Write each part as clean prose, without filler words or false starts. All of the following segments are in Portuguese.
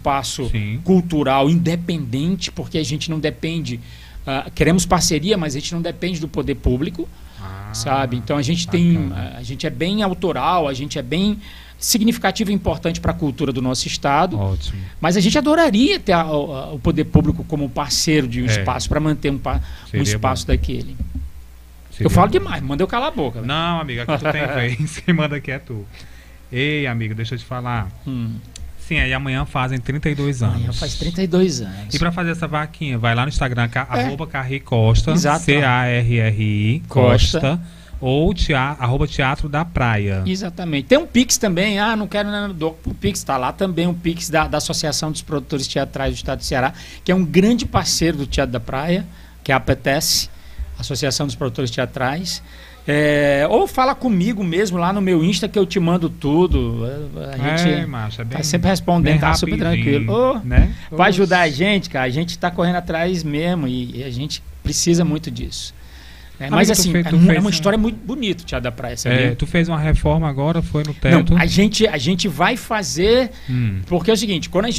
espaço cultural independente, porque a gente não depende, queremos parceria, mas a gente não depende do poder público, sabe? Então a gente a gente é bem autoral, a gente é bem significativo e importante para a cultura do nosso estado. Ótimo. Mas a gente adoraria ter o poder público como parceiro de um espaço para manter um espaço daquele. Eu falo demais, manda eu calar a boca. Não, amiga, aqui tu tem vez. Quem manda aqui é tu. Ei, amigo, deixa eu te falar. Sim, aí amanhã fazem 32 anos. Amanhã faz 32 anos. E pra fazer essa vaquinha, vai lá no Instagram, @Carri Costa, CARRI Costa, ou @Teatro da Praia. Exatamente. Tem um Pix também, não quero nada do Pix, tá lá também um Pix da Associação dos Produtores Teatrais do Estado do Ceará, que é um grande parceiro do Teatro da Praia, que é a APTES, Associação dos Produtores Teatrais. Ou fala comigo mesmo lá no meu Insta que eu te mando tudo. A gente tá sempre respondendo, tá super tranquilo. Né? Vai ajudar a gente, cara. A gente tá correndo atrás mesmo e a gente precisa muito disso. Mas assim, é uma história muito bonita o Teatro da Praia, sabia? Tu fez uma reforma agora, foi no teto? Não, a gente vai fazer, porque é o seguinte, quando a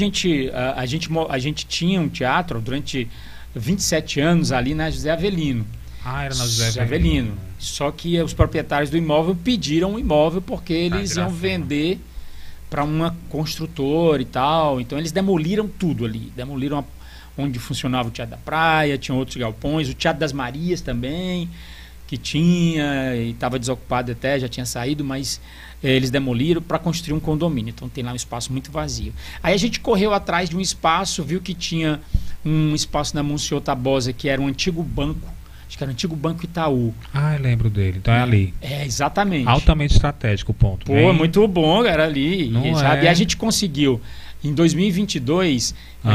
gente tinha um teatro durante 27 anos ali na José Avelino. Era na José Avelino. Só que os proprietários do imóvel pediram o imóvel porque eles iam vender para uma construtora e tal. Então eles demoliram tudo ali. Demoliram onde funcionava o Teatro da Praia, tinha outros galpões, o Teatro das Marias também, que tinha e estava desocupado até, já tinha saído, mas eles demoliram para construir um condomínio. Então tem lá um espaço muito vazio. Aí a gente correu atrás de um espaço, viu que tinha um espaço na Monsenhor Tabosa, que era um antigo banco. Acho que era o antigo Banco Itaú. Eu lembro dele. Então é ali. Exatamente. Altamente estratégico o ponto. Pô, muito bom, era ali. Sabe? E a gente conseguiu, em 2022,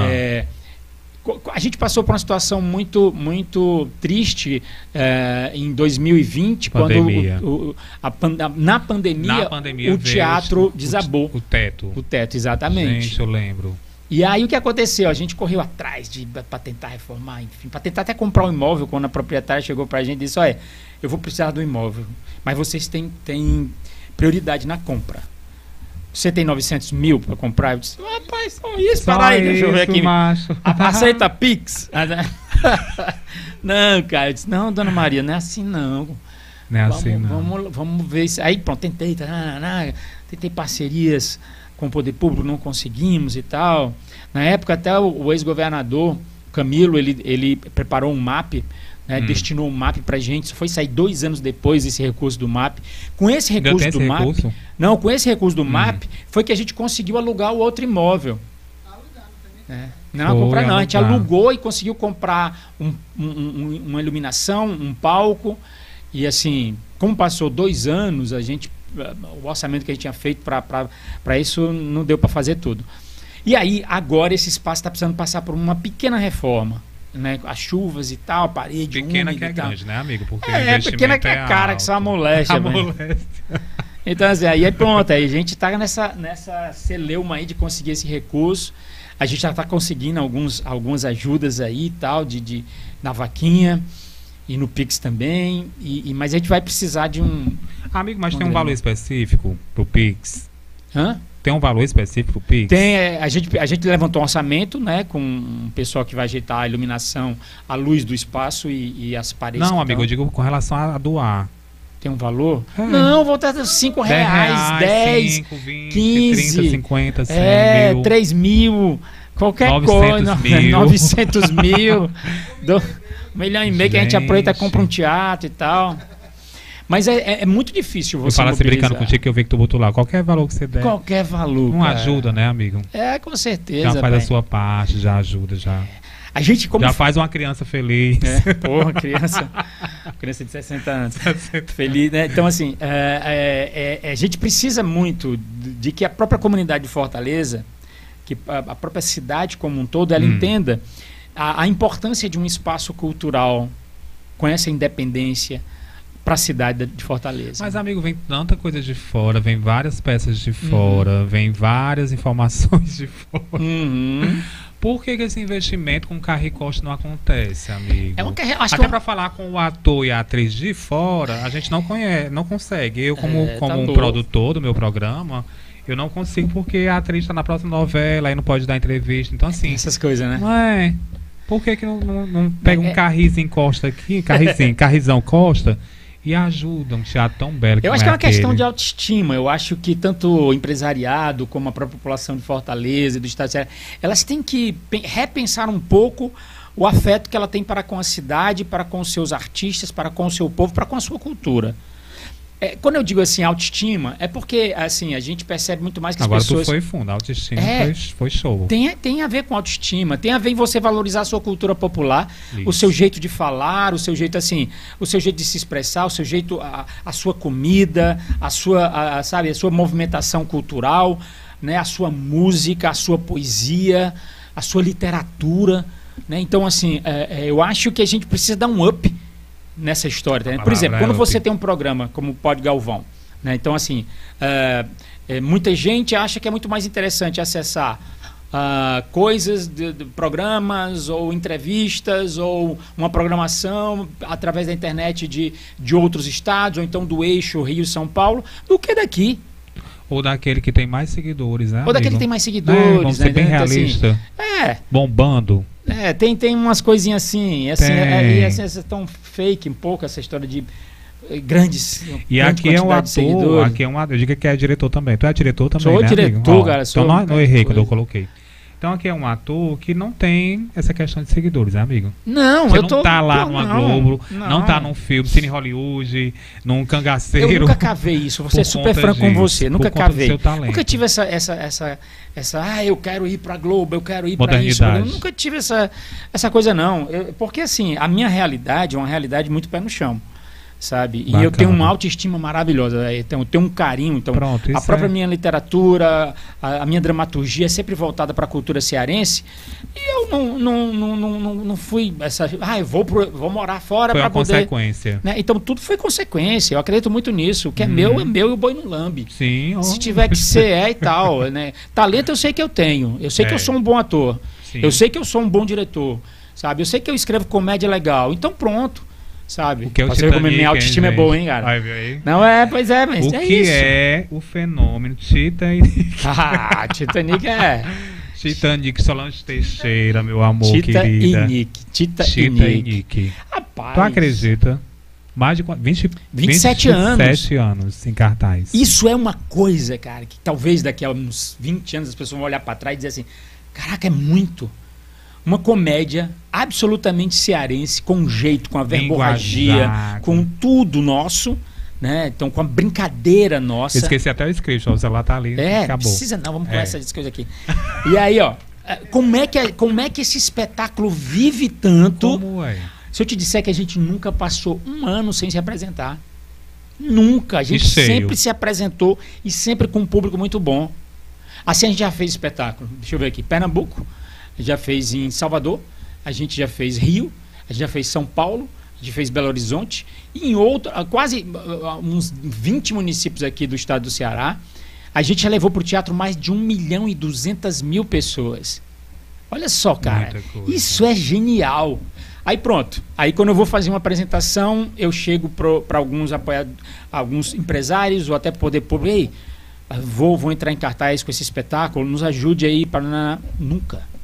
a gente passou por uma situação muito, muito triste em 2020, pandemia. quando na pandemia o teatro desabou. O teto. O teto, exatamente. Gente, eu lembro. E aí o que aconteceu? A gente correu atrás para tentar reformar, enfim, para tentar até comprar um imóvel, quando a proprietária chegou para a gente e disse, eu vou precisar do imóvel, mas vocês têm prioridade na compra. Você tem 900 mil para comprar? Eu disse, rapaz, só isso, para aí, deixa eu ver aqui. Aceita Pix? Não, cara, eu disse, não, dona Maria, não é assim não. Não é assim não. Vamos ver isso. Aí pronto, tentei parcerias com o poder público, não conseguimos e tal. Na época até o ex-governador Camilo, ele preparou um MAP, destinou um MAP pra gente. Isso foi sair 2 anos depois esse recurso do MAP. Com esse recurso do MAP, com esse recurso do MAP, foi que a gente conseguiu alugar o outro imóvel. Não, comprar não. A gente alugou e conseguiu comprar uma iluminação, um palco. E assim, como passou 2 anos, o orçamento que a gente tinha feito para isso não deu para fazer tudo. E aí, agora esse espaço está precisando passar por uma pequena reforma, né? As chuvas e tal, a parede pequena úmida que é grande, né, amigo? Porque pequena que é cara, que só a moléstia. Então, assim, aí pronto, aí a gente está nessa celeuma aí de conseguir esse recurso. A gente já está conseguindo algumas ajudas aí e tal, na vaquinha. E no Pix também, mas a gente vai precisar de um... Amigo, mas tem um valor específico pro Pix? Tem um valor específico pro Pix? Tem, a gente levantou um orçamento, né, com um pessoal que vai ajeitar a iluminação, a luz do espaço e as paredes. Não, amigo, eu digo com relação a doar. Tem um valor? Não, vou dar R$5, 10, 5, 20, 15, 30, 50, 100 mil. 3 mil, qualquer 900 coisa. Mil. 900 mil. 1,5 milhão que a gente aproveita e compra um teatro e tal. Mas é muito difícil você mobilizar. Eu falo assim, brincando contigo, que eu vi que tu botou lá. Qualquer valor que você der. Qualquer valor. Não ajuda, né, amigo? Com certeza. Já faz a sua parte, já ajuda, já. A gente, já faz uma criança feliz. Criança de 60 anos. Feliz, né? Então, assim, a gente precisa muito de que a própria comunidade de Fortaleza, que a própria cidade como um todo, ela entenda a importância de um espaço cultural com essa independência para a cidade de Fortaleza. Mas, amigo, vem tanta coisa de fora, vem várias peças de fora, vem várias informações de fora. Por que esse investimento com Carri Costa não acontece, amigo? Até para falar com o ator e a atriz de fora, a gente não consegue. Eu, como um produtor do meu programa, Eu não consigo porque a atriz está na próxima novela, aí não pode dar entrevista. Então, assim... Essas coisas, né? Não é... Por que não pega um carrizinho encosta aqui, carrizão costa, e ajuda um teatro tão belo que eu acho que é uma questão de autoestima. Eu acho que tanto o empresariado como a própria população de Fortaleza e do estado de Ceará, elas têm que repensar um pouco o afeto que ela tem para com a cidade, para com os seus artistas, para com o seu povo, para com a sua cultura. Quando eu digo assim, autoestima, é porque assim, a gente percebe muito mais que as pessoas... Agora tu foi fundo, a autoestima foi show. Tem a ver com autoestima, tem a ver em você valorizar a sua cultura popular, Isso. o seu jeito de falar, o seu jeito assim, o seu jeito de se expressar, o seu jeito, a sua comida, a sua movimentação cultural, né, a sua música, a sua poesia, a sua literatura, né? Então assim, eu acho que a gente precisa dar um up nessa história, né? Por exemplo, quando você tem um programa como o Pod Galvão, né? Então assim, muita gente acha que é muito mais interessante acessar coisas de programas ou entrevistas ou uma programação através da internet de outros estados, ou então do eixo Rio-São Paulo, do que daqui. Ou daquele que tem mais seguidores, né? Ou daquele que tem mais seguidores. Vamos ser bem realista. Assim, bombando. Tem umas coisinhas assim, assim tão fake um pouco essa história de grandes. E aqui é um ator, eu digo que é diretor também. Tu é diretor também, sou, né? Sou diretor, cara. Então não errei quando eu coloquei. Então aqui é um ator que não tem essa questão de seguidores, né, amigo? Não, você não tá lá numa Globo, não tá num filme, Cine Hollywood, num Cangaceiro. Eu nunca cavei isso, vou ser super franco com você, nunca cavei. Nunca tive essa eu quero ir pra Globo, eu quero ir pra isso. Eu nunca tive essa coisa não, porque assim, a minha realidade é uma realidade muito pé no chão. Sabe? Bacana. E eu tenho uma autoestima maravilhosa, eu tenho um carinho, então a própria minha literatura, a minha dramaturgia é sempre voltada para a cultura cearense, e eu não fui eu vou morar fora para poder... Foi uma consequência. Né? Então tudo foi consequência, eu acredito muito nisso, o que é meu e o boi no lambe. Sim. Se tiver que ser, e tal. Né? Talento eu sei que eu tenho, eu sei que eu sou um bom ator, eu sei que eu sou um bom diretor, sabe? Eu sei que eu escrevo comédia legal, então pronto. Sabe? Você vê como minha autoestima é boa, hein, cara? Aí. Não pois é, mas o é que isso. É o fenômeno Titanic? Titanic Titanic, Solange Teixeira, meu amor, Tita querida. Tita e Nick. Rapaz. Tu acredita? Mais de 27 anos em cartaz. Isso é uma coisa, cara, que talvez daqui a uns 20 anos as pessoas vão olhar pra trás e dizer assim, caraca, é muito. Uma comédia absolutamente cearense, com jeito, com a verborragia, com tudo nosso, né? Então, com a brincadeira nossa. Esqueci até o script, o celular tá ali. Acabou. Não precisa não, vamos começar essas coisas aqui. E aí, como é que esse espetáculo vive tanto? Como é? Se eu te disser que a gente nunca passou um ano sem se apresentar. Nunca. A gente sempre se apresentou e sempre com um público muito bom. Assim a gente já fez espetáculo. Deixa eu ver aqui. Pernambuco. A gente já fez em Salvador, a gente já fez Rio, a gente já fez São Paulo, a gente fez Belo Horizonte, e em quase uns 20 municípios aqui do estado do Ceará. A gente já levou para o teatro mais de 1.200.000 pessoas. Olha só, cara, isso é genial. Aí pronto, aí quando eu vou fazer uma apresentação, eu chego para alguns empresários ou até poder público, ei, vou entrar em cartaz com esse espetáculo, nos ajude aí para... Nunca.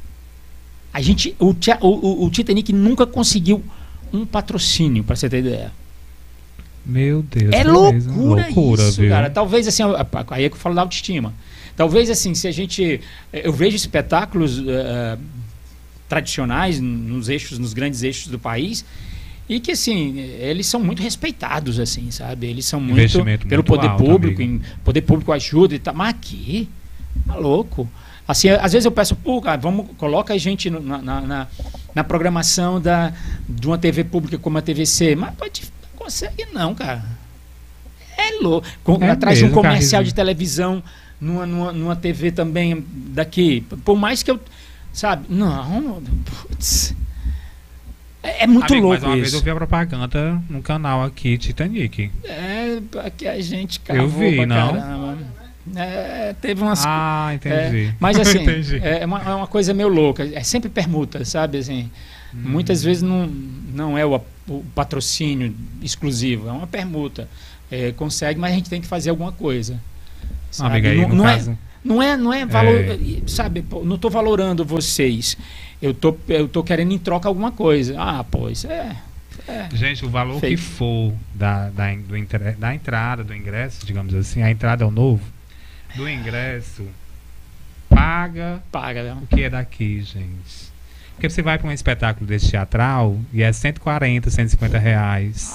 O Titanic nunca conseguiu um patrocínio, para você ter ideia. Meu Deus. É loucura isso, viu? Cara. Talvez assim, aí é que eu falo da autoestima. Talvez assim, se a gente... Eu vejo espetáculos tradicionais nos grandes eixos do país, e que assim, eles são muito respeitados, assim, sabe? Eles são muito pelo poder público, poder público ajuda e tal. Mas aqui, tá louco. Assim, às vezes eu peço, cara, coloca a gente na programação de uma TV pública como a TVC, mas não consegue não, cara. É louco. Atrás de um comercial de televisão, numa TV também daqui. Por mais que eu, sabe, não, putz. É muito louco isso. Mas uma vez eu vi a propaganda no canal aqui, Titanic. Aqui a gente cavou. Eu vi, não? Caramba. Teve umas... entendi. Mas assim, entendi. É uma coisa meio louca. É sempre permuta, sabe? Assim, muitas vezes não é o patrocínio exclusivo, é uma permuta. Consegue, mas a gente tem que fazer alguma coisa. Amiga, aí, não caso... não é valor, sabe? Não estou valorando vocês. Eu tô querendo em troca alguma coisa. Pois Gente, o valor que for da entrada, do ingresso, digamos assim, a entrada é o novo, do ingresso, paga mesmo. O que é daqui, gente. Porque você vai para um espetáculo desse teatral e é 140, 150 reais.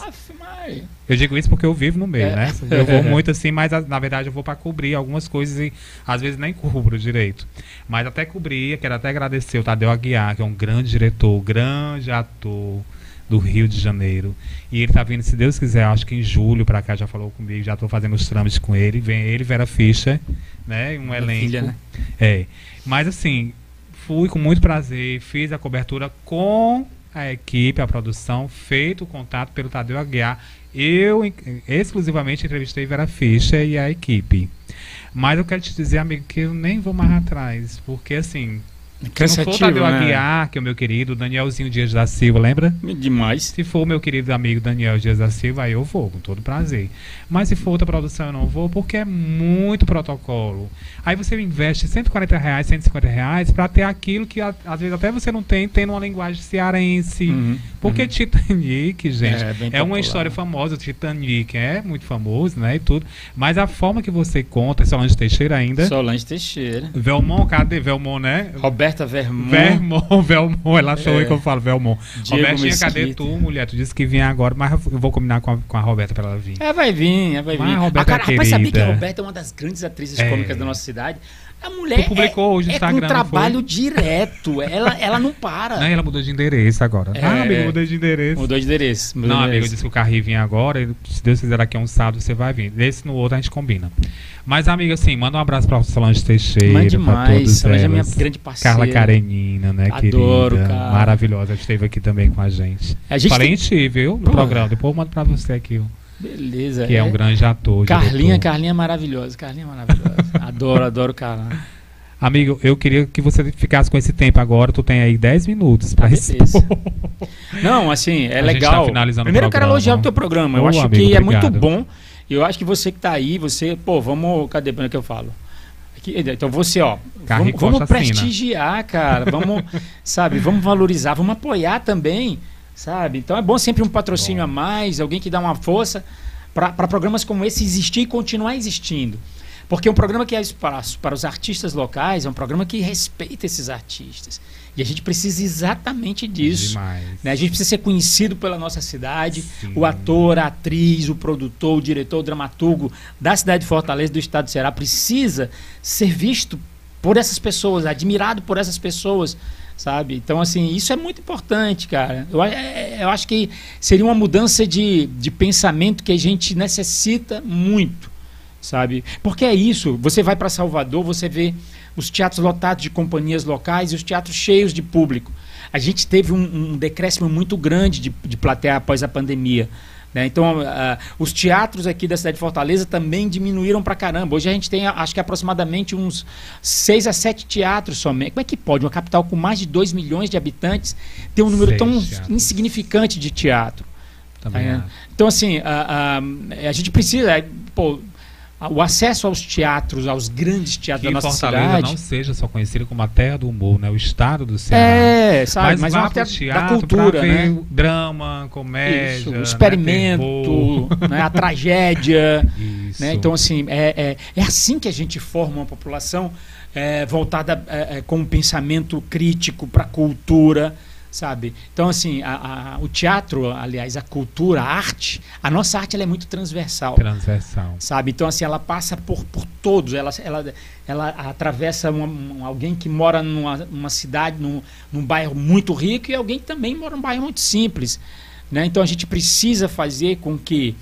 Eu digo isso porque eu vivo no meio, né? Eu vou muito assim, mas na verdade eu vou para cobrir algumas coisas e às vezes nem cubro direito. Mas até cobrir, quero até agradecer o Tadeu Aguiar, que é um grande diretor, grande ator do Rio de Janeiro. E ele tá vindo, se Deus quiser, acho que em julho para cá, já falou comigo, já tô fazendo os trâmites com ele. Vem ele, Vera Fischer, né? Um elenco. Filha, né? Mas assim, fui com muito prazer, fiz a cobertura com a equipe, a produção, feito o contato pelo Tadeu Aguiar. Eu exclusivamente entrevistei Vera Fischer e a equipe. Mas eu quero te dizer, amigo, que eu nem vou mais atrás, porque assim, se não for o Tadeu Aguiar, que é o meu querido Danielzinho Dias da Silva, lembra? Demais. Se for o meu querido amigo Daniel Dias da Silva, aí eu vou, com todo prazer. Mas se for outra produção, eu não vou, porque é muito protocolo. Aí você investe R$140, R$150 para ter aquilo que às vezes até você não tem numa linguagem cearense. Porque Titanic, gente, é uma história famosa. Titanic é muito famoso, né, e tudo. Mas a forma que você conta, é Solange Teixeira ainda. Solange Teixeira. Velmont, cadê Velmont, né? Roberta Vermont. Velmont, ela achou que eu falo Velmont. Diego Robertinha, Mesquita. cadê tu, mulher? Tu disse que vinha agora, mas eu vou combinar com a Roberta pra ela vir. Vai vir. A Roberta rapaz, sabia que a Roberta é uma das grandes atrizes cômicas da nossa cidade? A mulher publicou hoje no Instagram, com trabalho direto. Ela não para. Não, ela mudou de endereço agora. Amigo, mudou de endereço. Mudou de endereço. Amigo, disse que o Carri vinha agora. E, se Deus quiser, daqui a um sábado você vai vir. Desse no outro a gente combina. Mas, amiga, assim, manda um abraço pra Solange Teixeira. Manda demais. Solange é minha grande parceira. Carla Karenina, né, Adoro, querida? cara. Maravilhosa. Esteve aqui também com a gente. Falei em ti, viu? No programa. Depois eu mando pra você aqui. Beleza. Que é um grande ator. Carlinha é maravilhosa. Adoro Carla. Amigo, eu queria que você ficasse com esse tempo agora. Tu tem aí 10 minutos para expor. Não, assim, é a legal. Tá finalizando Primeiro o eu quero elogiar o teu programa. Eu acho amigo, que obrigado. É muito bom. Eu acho que você que tá aí, vamos... Cadê o que eu falo? Aqui, então você, vamos prestigiar, cara. Vamos valorizar, vamos apoiar também, sabe? Então é bom sempre um patrocínio a mais, alguém que dá uma força para programas como esse existir e continuar existindo. Porque um programa que é espaço para os artistas locais é um programa que respeita esses artistas. E a gente precisa exatamente disso. Né? A gente precisa ser conhecido pela nossa cidade. Sim. O ator, a atriz, o produtor, o diretor, o dramaturgo da cidade de Fortaleza, do estado do Ceará, precisa ser visto por essas pessoas, admirado por essas pessoas, sabe? Então, assim, isso é muito importante, cara. Eu acho que seria uma mudança de pensamento que a gente necessita muito. Sabe? Porque é isso, você vai para Salvador, você vê os teatros lotados de companhias locais e os teatros cheios de público. A gente teve um decréscimo muito grande de plateia após a pandemia, né? Então, os teatros aqui da cidade de Fortaleza também diminuíram pra caramba. Hoje a gente tem, acho que aproximadamente uns 6 a 7 teatros somente. Como é que pode uma capital com mais de 2 milhões de habitantes ter um número tão insignificante de teatro? Também então, assim, a gente precisa... o acesso aos teatros, aos grandes teatros da nossa cidade. Que Fortaleza não seja só conhecida como a terra do humor, né? O estado do Ceará. Sabe? Mas vá pro teatro da cultura, né? Drama, comédia, isso, o experimento, né? A tragédia. Né? Então, assim, é assim que a gente forma uma população voltada com um pensamento crítico para a cultura. Sabe? Então, assim, o teatro, aliás, a cultura, a arte, a nossa arte ela é muito transversal. Sabe? Então, assim, ela passa por todos. Ela atravessa alguém que mora numa cidade, num bairro muito rico e alguém que também mora num bairro muito simples. Né? Então, a gente precisa fazer com que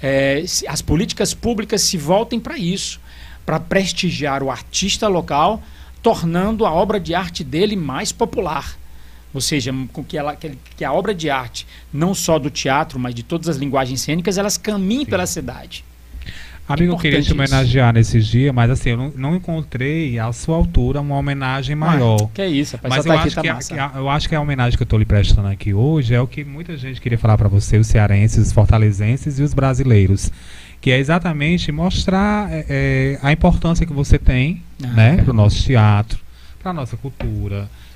as políticas públicas se voltem para isso, para prestigiar o artista local, tornando a obra de arte dele mais popular. Ou seja, com que a obra de arte, não só do teatro, mas de todas as linguagens cênicas, elas caminhem pela cidade. Amigo, eu queria te homenagear nesses dias, mas assim, eu não encontrei à sua altura uma homenagem maior. Que é isso, rapaz. Mas eu acho que a homenagem que eu estou lhe prestando aqui hoje é o que muita gente queria falar para você, os cearenses, os fortalezenses e os brasileiros. que é exatamente mostrar a importância que você tem, né, para o nosso teatro, para a nossa cultura,